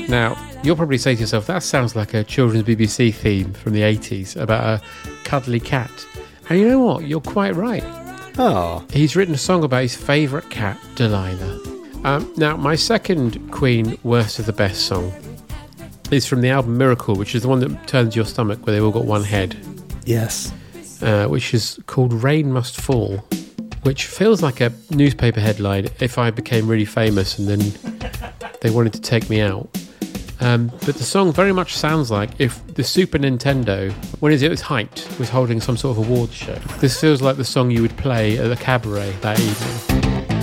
Now, you'll probably say to yourself, that sounds like a children's BBC theme from the 80s about a cuddly cat. And you know what? You're quite right. Oh. He's written a song about his favourite cat, Delilah. Now, my second Queen Worst of the Best song is from the album Miracle, which is the one that turns your stomach, where they all got one head. Yes. Which is called Rain Must Fall, which feels like a newspaper headline if I became really famous and then they wanted to take me out. But the song very much sounds like if the Super Nintendo, when it was hyped, was holding some sort of awards show. This feels like the song you would play at a cabaret that evening.